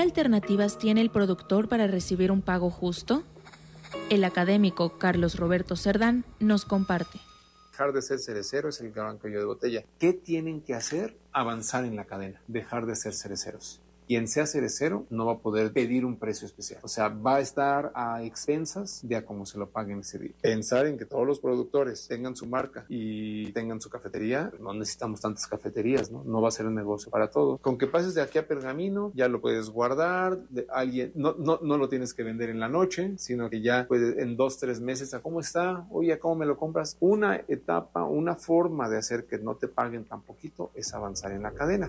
alternativas tiene el productor para recibir un pago justo? El académico Carlos Roberto Cerdán nos comparte. Dejar de ser cerecero es el gran cuello de botella. ¿Qué tienen que hacer? Avanzar en la cadena, dejar de ser cereceros. Quien sea cerecero no va a poder pedir un precio especial. O sea, va a estar a expensas de a cómo se lo paguen ese día. Pensar en que todos los productores tengan su marca y tengan su cafetería, no necesitamos tantas cafeterías, ¿no? No va a ser un negocio para todos. Con que pases de aquí a Pergamino, ya lo puedes guardar, no lo tienes que vender en la noche, sino que ya puedes en 2-3 meses, ¿a cómo está? Oye, ¿a cómo me lo compras? Una etapa, una forma de hacer que no te paguen tan poquito es avanzar en la cadena.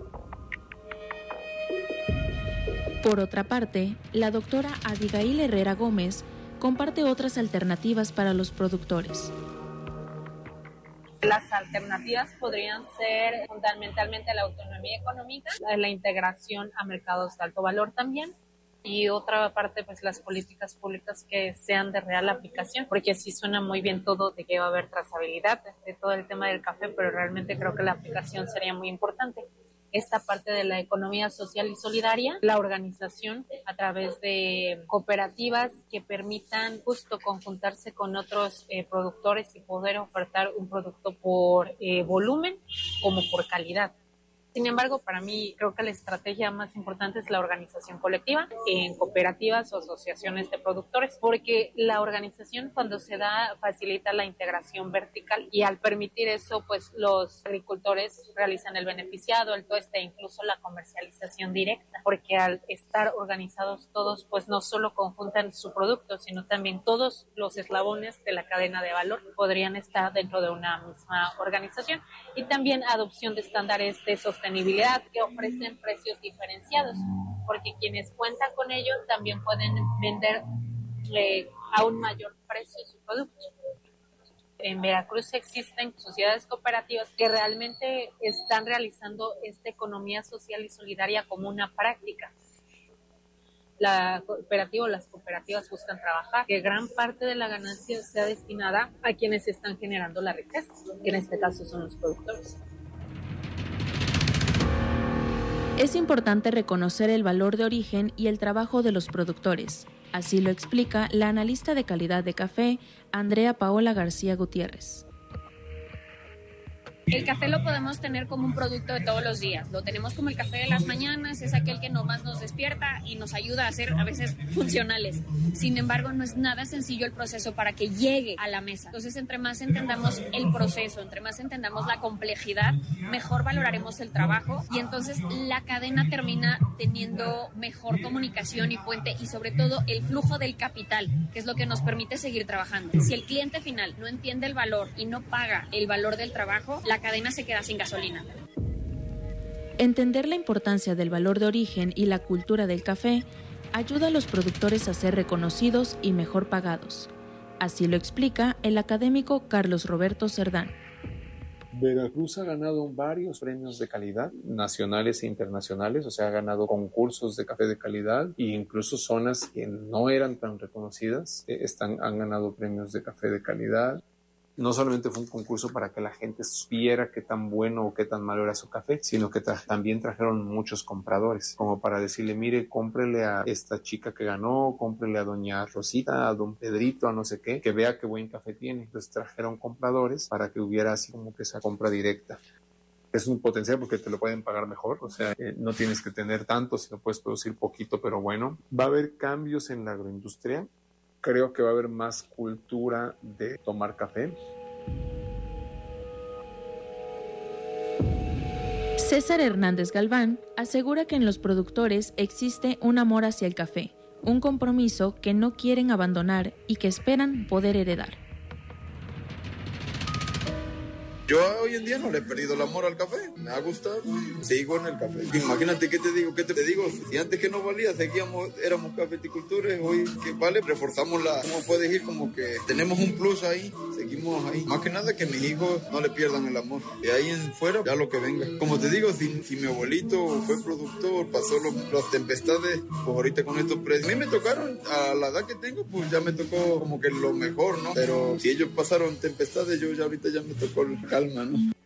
Por otra parte, la doctora Abigail Herrera Gómez comparte otras alternativas para los productores. Las alternativas podrían ser fundamentalmente la autonomía económica, la integración a mercados de alto valor también, y otra parte, pues las políticas públicas que sean de real aplicación, porque sí suena muy bien todo de que va a haber trazabilidad de todo el tema del café, pero realmente creo que la aplicación sería muy importante. Esta parte de la economía social y solidaria, la organización a través de cooperativas que permitan justo conjuntarse con otros productores y poder ofertar un producto por volumen como por calidad. Sin embargo, para mí creo que la estrategia más importante es la organización colectiva en cooperativas o asociaciones de productores, porque la organización cuando se da facilita la integración vertical y al permitir eso, pues los agricultores realizan el beneficiado, el tueste, incluso la comercialización directa, porque al estar organizados todos, pues no solo conjuntan su producto, sino también todos los eslabones de la cadena de valor podrían estar dentro de una misma organización, y también adopción de estándares de sostenibilidad que ofrecen precios diferenciados, porque quienes cuentan con ello también pueden vender a un mayor precio su producto. En Veracruz existen sociedades cooperativas que realmente están realizando esta economía social y solidaria como una práctica. Las cooperativas buscan trabajar, que gran parte de la ganancia sea destinada a quienes están generando la riqueza, que en este caso son los productores. Es importante reconocer el valor de origen y el trabajo de los productores. Así lo explica la analista de calidad de café, Andrea Paola García Gutiérrez. El café lo podemos tener como un producto de todos los días. Lo tenemos como el café de las mañanas, es aquel que nomás nos despierta y nos ayuda a ser a veces funcionales. Sin embargo, no es nada sencillo el proceso para que llegue a la mesa. Entonces, entre más entendamos el proceso, entre más entendamos la complejidad, mejor valoraremos el trabajo y entonces la cadena termina teniendo mejor comunicación y puente y sobre todo el flujo del capital, que es lo que nos permite seguir trabajando. Si el cliente final no entiende el valor y no paga el valor del trabajo, la cadena se queda sin gasolina. Entender la importancia del valor de origen y la cultura del café ayuda a los productores a ser reconocidos y mejor pagados. Así lo explica el académico Carlos Roberto Cerdán. Veracruz ha ganado varios premios de calidad nacionales e internacionales, o sea, ha ganado concursos de café de calidad e incluso zonas que no eran tan reconocidas han ganado premios de café de calidad. No solamente fue un concurso para que la gente supiera qué tan bueno o qué tan malo era su café, sino que también trajeron muchos compradores, como para decirle, mire, cómprele a esta chica que ganó, cómprele a doña Rosita, a don Pedrito, a no sé qué, que vea qué buen café tiene. Entonces trajeron compradores para que hubiera así como que esa compra directa. Es un potencial porque te lo pueden pagar mejor, o sea, no tienes que tener tanto, sino puedes producir poquito, pero bueno. Va a haber cambios en la agroindustria. Creo que va a haber más cultura de tomar café. César Hernández Galván asegura que en los productores existe un amor hacia el café, un compromiso que no quieren abandonar y que esperan poder heredar. Yo hoy en día no le he perdido el amor al café, me ha gustado, sigo en el café. Imagínate qué te digo, si antes que no valía, éramos cafeticultores, hoy que vale, reforzamos ¿cómo puedes ir? Como que tenemos un plus ahí, seguimos ahí. Más que nada que mis hijos no le pierdan el amor, de ahí en fuera ya lo que venga. Como te digo, si mi abuelito fue productor, pasó las tempestades, pues ahorita con estos precios, a mí me tocaron, a la edad que tengo, pues ya me tocó como que lo mejor, ¿no? Pero si ellos pasaron tempestades, yo ya ahorita ya me tocó calma, ¿no?